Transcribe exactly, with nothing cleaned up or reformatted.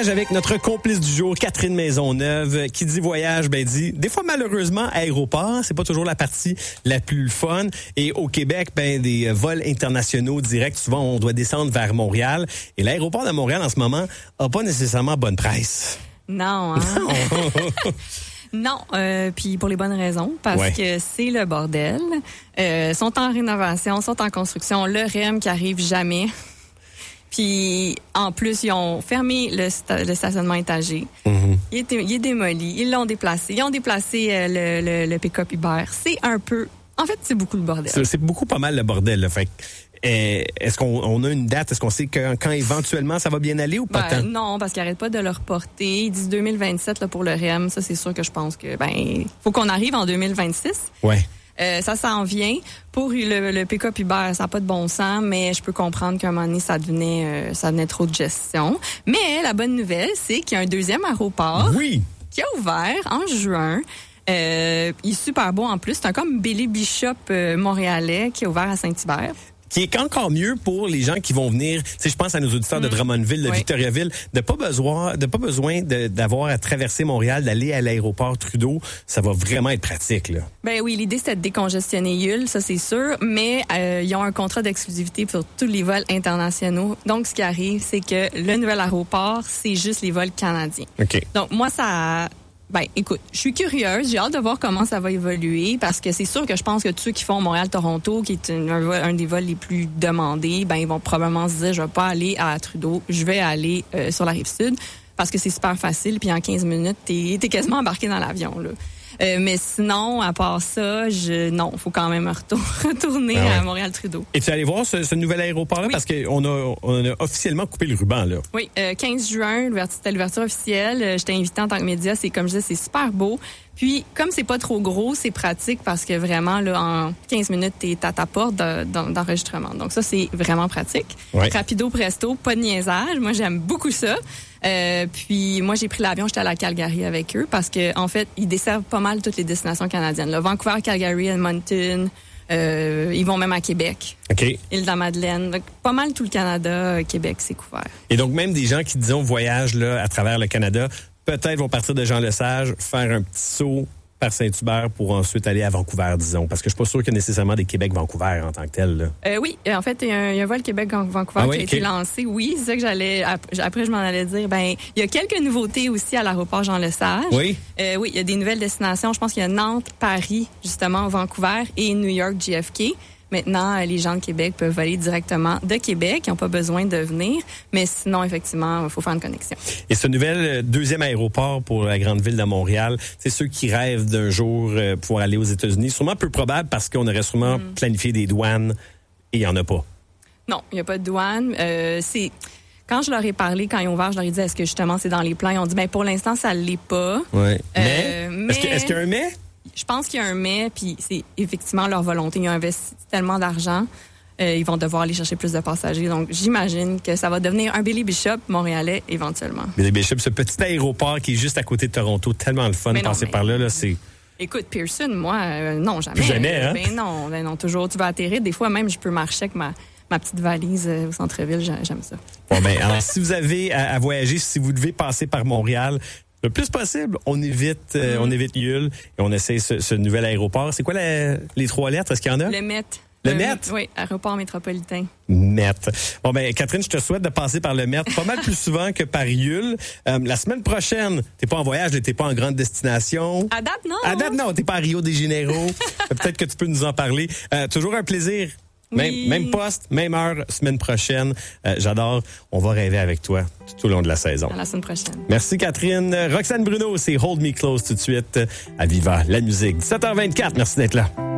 Voyage avec notre complice du jour, Catherine Maisonneuve. Qui dit voyage, ben dit, des fois malheureusement, aéroport, c'est pas toujours la partie la plus fun. Et au Québec, ben des vols internationaux directs, souvent on doit descendre vers Montréal. Et l'aéroport de Montréal en ce moment a pas nécessairement bonne presse. Non, hein? Non, euh, puis pour les bonnes raisons, parce ouais. que c'est le bordel. Euh, sont en rénovation, sont en construction. Le R E M qui arrive jamais. Puis en plus, ils ont fermé le, sta- le stationnement étagé. Mm-hmm. Il, est, il est démoli. Ils l'ont déplacé. Ils ont déplacé euh, le, le, le pick-up Uber. C'est un peu... En fait, c'est beaucoup le bordel. C'est, c'est beaucoup pas mal le bordel, là. Fait Euh, est-ce qu'on on a une date? Est-ce qu'on sait que, quand éventuellement ça va bien aller ou pas ben, tant? Non, parce qu'ils n'arrêtent pas de le reporter. Ils disent deux mille vingt-sept là, pour le R E M. Ça, c'est sûr que je pense que ben faut qu'on arrive en deux mille vingt-six. Ouais. Euh, ça s'en vient. Pour le, le pick-up Uber, ça n'a pas de bon sens, mais je peux comprendre qu'à un moment donné, ça devenait, euh, ça devenait trop de gestion. Mais la bonne nouvelle, c'est qu'il y a un deuxième aéroport oui. qui a ouvert en juin. Euh, il est super beau en plus. C'est un comme Billy Bishop euh, montréalais qui a ouvert à Saint-Hubert. Qui est encore mieux pour les gens qui vont venir, tu sais, je pense à nos auditeurs mmh. de Drummondville, de oui. Victoriaville, de pas besoin, de pas besoin de, d'avoir à traverser Montréal, d'aller à l'aéroport Trudeau. Ça va vraiment être pratique, là. Ben oui, l'idée, c'est de décongestionner Yule, ça, c'est sûr, mais euh, ils ont un contrat d'exclusivité pour tous les vols internationaux. Donc, ce qui arrive, c'est que le nouvel aéroport, c'est juste les vols canadiens. OK. Donc, moi, ça... Ben, écoute, je suis curieuse. J'ai hâte de voir comment ça va évoluer parce que c'est sûr que je pense que tous ceux qui font Montréal-Toronto, qui est un, un, un des vols les plus demandés, ben, ils vont probablement se dire, je vais pas aller à Trudeau, je vais aller euh, sur la Rive-Sud parce que c'est super facile puis en quinze minutes, t'es, t'es quasiment embarqué dans l'avion, là. Euh, mais sinon, à part ça, je non, faut quand même retour- retourner ah ouais. à Montréal-Trudeau. Et tu es allé voir ce, ce nouvel aéroport-là? Oui. Parce qu'on a, on a officiellement coupé le ruban, là. Oui, euh, quinze juin, c'était l'ouverture officielle. Euh, J'étais invitée en tant que média. C'est comme je disais, c'est super beau. Puis, comme c'est pas trop gros, c'est pratique parce que vraiment, là, en quinze minutes, t'es à ta porte de, de, d'enregistrement. Donc ça, c'est vraiment pratique. Ouais. Rapido presto, pas de niaisage. Moi, j'aime beaucoup ça. Euh, puis moi, j'ai pris l'avion, j'étais à la Calgary avec eux parce que en fait, ils desservent pas mal toutes les destinations canadiennes. Là, Vancouver, Calgary, Edmonton, euh, ils vont même à Québec. OK. Île-de-la-Madeleine. Donc, pas mal tout le Canada, Québec, c'est couvert. Et donc, même des gens qui, disons, voyagent là, à travers le Canada, peut-être vont partir de Jean-Lesage, faire un petit saut par Saint-Hubert pour ensuite aller à Vancouver, disons. Parce que je suis pas sûr qu'il y a nécessairement des Québec-Vancouver en tant que tel. Là. Euh, oui, en fait, il y, y a un vol Québec-Vancouver ah oui, qui a okay. été lancé. Oui, c'est ça que j'allais... Après, je m'en allais dire. Ben, il y a quelques nouveautés aussi à l'aéroport Jean-Lesage. Oui? Euh, oui, il y a des nouvelles destinations. Je pense qu'il y a Nantes, Paris, justement, Vancouver et New York, J F K. Maintenant, les gens de Québec peuvent aller directement de Québec. Ils n'ont pas besoin de venir. Mais sinon, effectivement, il faut faire une connexion. Et ce nouvel deuxième aéroport pour la grande ville de Montréal, c'est ceux qui rêvent d'un jour euh, pouvoir aller aux États-Unis. Sûrement peu probable parce qu'on aurait sûrement mm. planifié des douanes et il n'y en a pas. Non, il n'y a pas de douane. Euh, c'est... Quand je leur ai parlé, quand ils ont ouvert, je leur ai dit, est-ce que justement c'est dans les plans? Ils ont dit, ben pour l'instant, ça ne l'est pas. Oui. Euh, mais, mais... Est-ce, que, est-ce qu'il y a un mais? Je pense qu'il y a un mais, puis c'est effectivement leur volonté. Ils ont investi tellement d'argent, euh, ils vont devoir aller chercher plus de passagers. Donc, j'imagine que ça va devenir un Billy Bishop montréalais éventuellement. Billy Bishop, ce petit aéroport qui est juste à côté de Toronto, tellement le fun de passer mais... par là, là, c'est... Écoute, Pearson, moi, euh, non, jamais. Plus jamais, hein? Ben non, ben non, toujours. Tu vas atterrir. Des fois, même, je peux marcher avec ma... ma petite valise euh, au centre-ville, j'aime ça. Bon, ben, alors, si vous avez à, à voyager, si vous devez passer par Montréal, le plus possible, on évite, euh, mm. on évite Yule et on essaie ce, ce nouvel aéroport. C'est quoi la, les trois lettres? Est-ce qu'il y en a? Le M E T. Le euh, M E T? Oui, aéroport métropolitain. M E T. Bon, ben, Catherine, je te souhaite de passer par le M E T pas mal plus souvent que par Yule. Euh, la semaine prochaine, t'es pas en voyage, t'es pas en grande destination. À date, non. À date, non, t'es pas à Rio de Janeiro. Peut-être que tu peux nous en parler. Euh, toujours un plaisir. Même, oui. même poste, même heure, semaine prochaine. Euh, j'adore. On va rêver avec toi tout au long de la saison. À la semaine prochaine. Merci, Catherine. Roxane Bruno, c'est Hold Me Close tout de suite à Viva la musique. dix-sept heures vingt-quatre. Merci d'être là.